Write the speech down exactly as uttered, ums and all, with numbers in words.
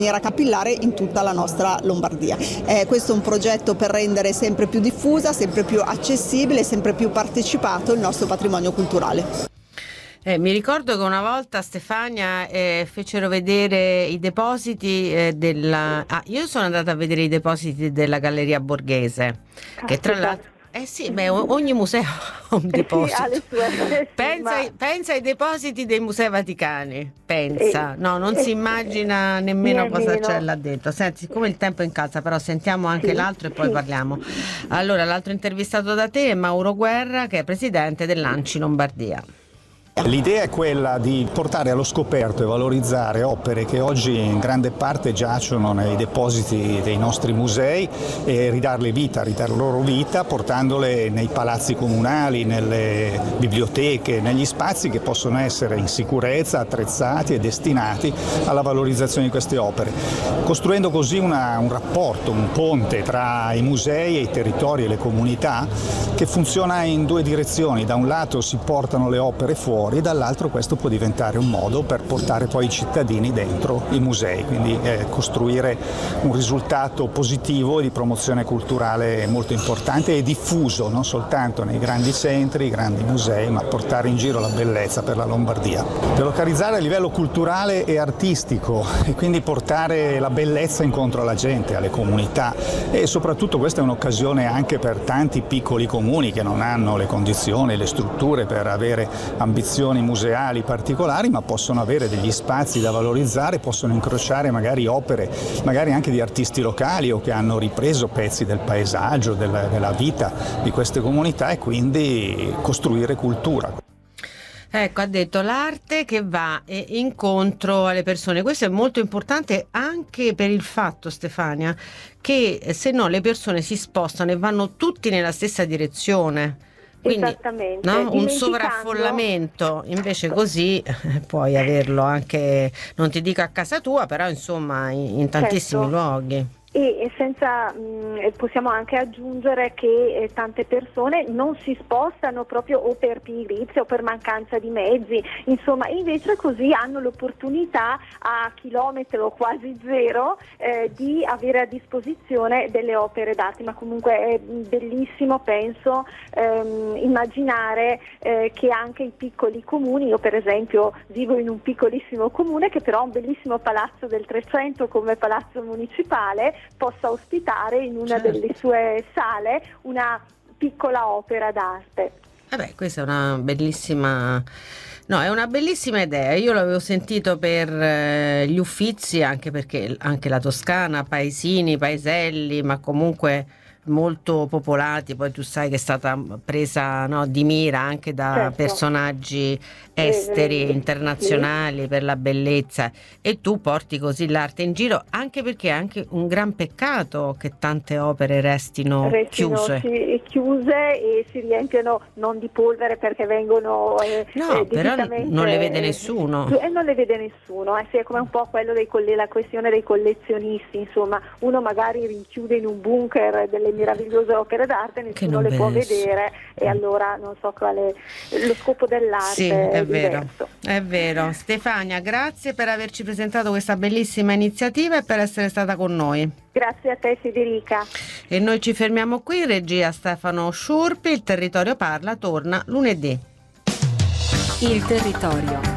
capillare in tutta la nostra Lombardia. Eh, questo è un progetto per rendere sempre più diffusa, sempre più accessibile, sempre più partecipato il nostro patrimonio culturale. Eh, mi ricordo che una volta, Stefania, eh, fecero vedere i depositi eh, della... Ah, io sono andata a vedere i depositi della Galleria Borghese, che tra l'altro... Eh sì, beh, ogni museo ha un deposito. Eh sì, ha le sue, eh sì, pensa, ma... pensa ai depositi dei musei vaticani, pensa. Eh, No, non eh, si immagina nemmeno nemmeno. cosa c'è là dentro. Senti, siccome il tempo è in calza, però sentiamo anche sì, l'altro e poi sì. parliamo. Allora, l'altro intervistato da te è Mauro Guerra, che è presidente dell'Anci Lombardia. L'idea è quella di portare allo scoperto e valorizzare opere che oggi in grande parte giacciono nei depositi dei nostri musei e ridarle vita, ridar loro vita, portandole nei palazzi comunali, nelle biblioteche, negli spazi che possono essere in sicurezza, attrezzati e destinati alla valorizzazione di queste opere, costruendo così una, un rapporto, un ponte tra i musei e i territori e le comunità che funziona in due direzioni. Da un lato si portano le opere fuori, e dall'altro questo può diventare un modo per portare poi i cittadini dentro i musei, quindi eh, costruire un risultato positivo e di promozione culturale molto importante e diffuso, non soltanto nei grandi centri, i grandi musei, ma portare in giro la bellezza per la Lombardia. Delocalizzare a livello culturale e artistico e quindi portare la bellezza incontro alla gente, alle comunità, e soprattutto questa è un'occasione anche per tanti piccoli comuni che non hanno le condizioni, le strutture per avere ambizioni museali particolari, ma possono avere degli spazi da valorizzare, possono incrociare magari opere, magari anche di artisti locali o che hanno ripreso pezzi del paesaggio, della, della vita di queste comunità, e quindi costruire cultura. Ecco, ha detto l'arte che va incontro alle persone. Questo è molto importante anche per il fatto, Stefania, che se no le persone si spostano e vanno tutti nella stessa direzione. Quindi, esattamente, no? Un sovraffollamento, invece così puoi averlo anche, non ti dico a casa tua, però insomma in, in tantissimi certo. luoghi. E senza mh, possiamo anche aggiungere che eh, tante persone non si spostano proprio o per pigrizia o per mancanza di mezzi, insomma, invece così hanno l'opportunità a chilometro quasi zero eh, di avere a disposizione delle opere d'arte, ma comunque è bellissimo, penso, ehm, immaginare eh, che anche i piccoli comuni, io per esempio vivo in un piccolissimo comune che però ha un bellissimo palazzo del Trecento come palazzo municipale, possa ospitare in una certo. delle sue sale una piccola opera d'arte. Vabbè, questa è una bellissima, no, è una bellissima idea. Io l'avevo sentito per eh, gli Uffizi, anche perché anche la Toscana, paesini, paeselli, ma comunque molto popolati, poi tu sai che è stata presa, no, di mira anche da certo. personaggi esteri, eh, internazionali, sì. per la bellezza, e tu porti così l'arte in giro, anche perché è anche un gran peccato che tante opere restino, restino chiuse. Sì, chiuse e si riempiono non di polvere perché vengono eh, no, eh, però non le vede nessuno e eh, non le vede nessuno eh, sì, è come un po' quello dei coll- la questione dei collezionisti, insomma, uno magari rinchiude in un bunker delle meravigliose opere d'arte, nessuno le può vedere e allora non so quale lo scopo dell'arte. Sì, è, è vero, diverso. È vero. Stefania, grazie per averci presentato questa bellissima iniziativa e per essere stata con noi. Grazie a te, Federica. E noi ci fermiamo qui, regia Stefano Sciurpi. Il Territorio Parla torna lunedì. Il Territorio,